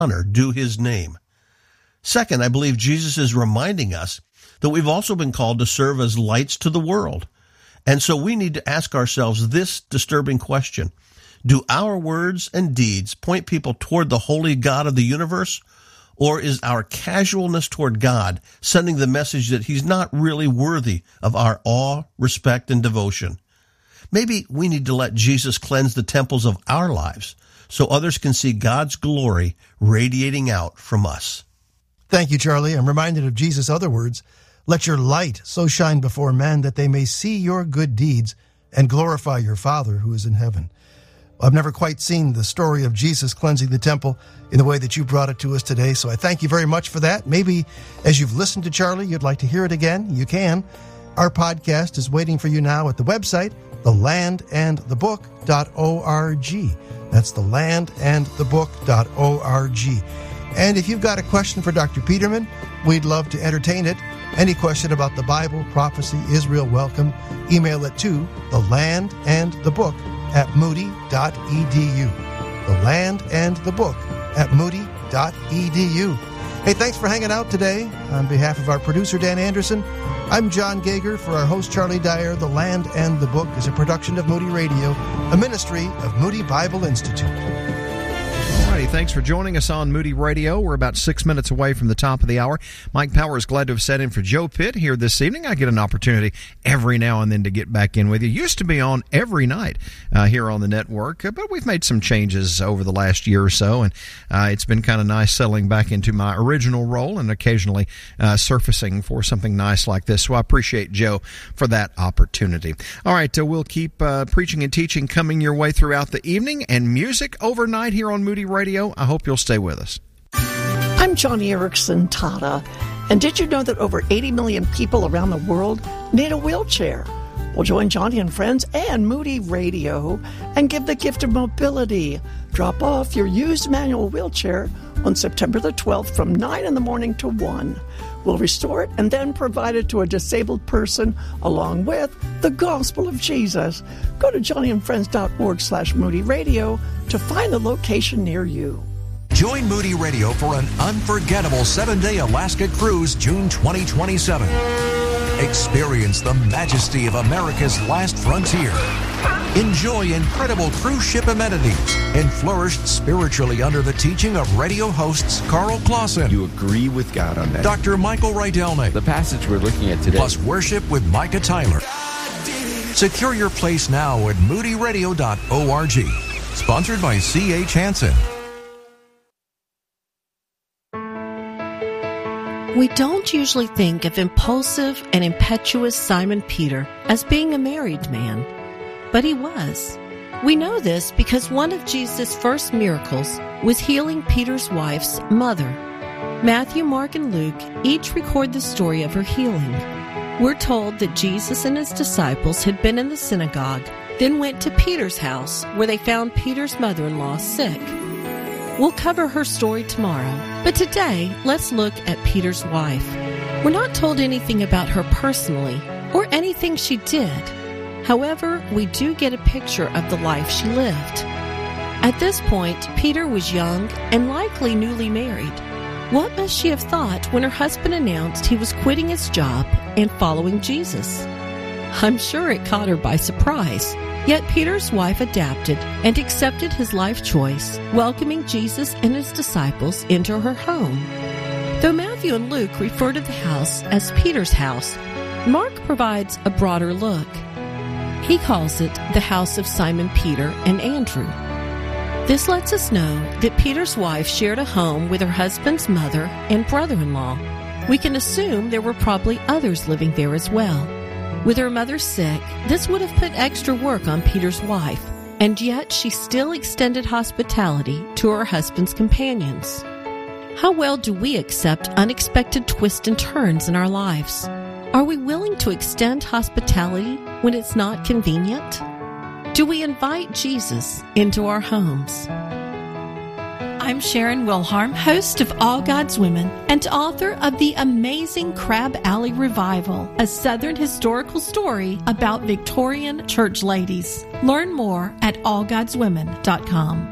honor due his name. Second, I believe Jesus is reminding us that we've also been called to serve as lights to the world. And so we need to ask ourselves this disturbing question. Do our words and deeds point people toward the holy God of the universe? Or is our casualness toward God sending the message that he's not really worthy of our awe, respect, and devotion? Maybe we need to let Jesus cleanse the temples of our lives so others can see God's glory radiating out from us. Thank you, Charlie. I'm reminded of Jesus' other words, "Let your light so shine before men that they may see your good deeds and glorify your Father who is in heaven." I've never quite seen the story of Jesus cleansing the temple in the way that you brought it to us today, so I thank you very much for that. Maybe as you've listened to Charlie, you'd like to hear it again. You can. Our podcast is waiting for you now at the website, thelandandthebook.org. That's thelandandthebook.org. And if you've got a question for Dr. Peterman, we'd love to entertain it. Any question about the Bible, prophecy, Israel, welcome. Email it to thelandandthebook@moody.edu. thelandandthebook@moody.edu. Hey, thanks for hanging out today. On behalf of our producer, Dan Anderson, I'm John Gager. For our host, Charlie Dyer, The Land and the Book is a production of Moody Radio, a ministry of Moody Bible Institute. Alrighty, thanks for joining us on Moody Radio. We're about 6 minutes away from the top of the hour. Mike Power is glad to have sat in for Joe Pitt here this evening. I get an opportunity every now and then to get back in with you. Used to be on every night here on the network, but we've made some changes over the last year or so, and it's been kind of nice settling back into my original role and occasionally surfacing for something nice like this. So I appreciate Joe for that opportunity. All right, we'll keep preaching and teaching coming your way throughout the evening, and music overnight here on Moody Radio. I hope you'll stay with us. I'm Johnny Erickson Tata, and did you know that over 80 million people around the world need a wheelchair? Well, join Johnny and friends and Moody Radio and give the gift of mobility. Drop off your used manual wheelchair on September the 12th from 9 in the morning to 1. We'll restore it and then provide it to a disabled person along with the gospel of Jesus. Go to johnnyandfriends.org/Moody Radio to find the location near you. Join Moody Radio for an unforgettable 7-day Alaska cruise June 2027. Experience the majesty of America's last frontier. Enjoy incredible cruise ship amenities and flourish spiritually under the teaching of radio hosts Carl Clausen. You agree with God on that. Dr. Michael Rydelnik. The passage we're looking at today. Plus worship with Micah Tyler. Secure your place now at moodyradio.org. Sponsored by C.H. Hansen. We don't usually think of impulsive and impetuous Simon Peter as being a married man, but he was. We know this because one of Jesus' first miracles was healing Peter's wife's mother. Matthew, Mark, and Luke each record the story of her healing. We're told that Jesus and his disciples had been in the synagogue, then went to Peter's house where they found Peter's mother-in-law sick. We'll cover her story tomorrow, but today, let's look at Peter's wife. We're not told anything about her personally, or anything she did. However, we do get a picture of the life she lived. At this point, Peter was young and likely newly married. What must she have thought when her husband announced he was quitting his job and following Jesus? I'm sure it caught her by surprise. Yet Peter's wife adapted and accepted his life choice, welcoming Jesus and his disciples into her home. Though Matthew and Luke refer to the house as Peter's house, Mark provides a broader look. He calls it the house of Simon Peter and Andrew. This lets us know that Peter's wife shared a home with her husband's mother and brother-in-law. We can assume there were probably others living there as well. With her mother sick, this would have put extra work on Peter's wife, and yet she still extended hospitality to her husband's companions. How well do we accept unexpected twists and turns in our lives? Are we willing to extend hospitality when it's not convenient? Do we invite Jesus into our homes? I'm Sharon Wilharm, host of All God's Women and author of The Amazing Crab Alley Revival, a Southern historical story about Victorian church ladies. Learn more at allgodswomen.com.